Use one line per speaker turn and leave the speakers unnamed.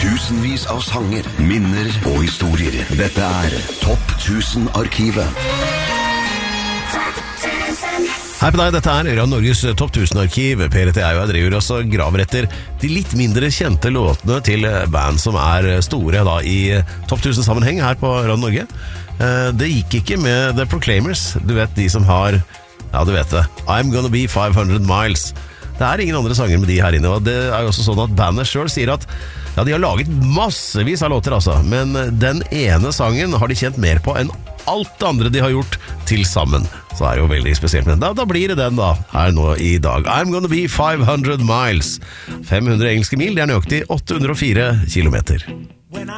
Tusenvis av sanger, minner og historier. Dette Topp 1000-arkivet.
Hei på deg, dette Radio Norges Topp 1000-arkiv. PRT jeg driver også graver etter de litt mindre kjente låtene til band som store da, i Topp 1000-sammenheng her på Radio Norge. Det gikk ikke med The Proclaimers. Du vet de som har, ja du vet det, I'm Gonna Be 500 Miles. Det ingen andre sanger med de her inne, og det jo også sånn at bandet selv sier at ja, de har laget massevis av låter altså, men den ene sangen har de kjent mer på enn alt det andre de har gjort til sammen. Så det jo veldig spesielt, men da blir det den da, her nå i dag. I'm Gonna Be 500 Miles. 500 engelske mil, det nøyaktig 804 kilometer.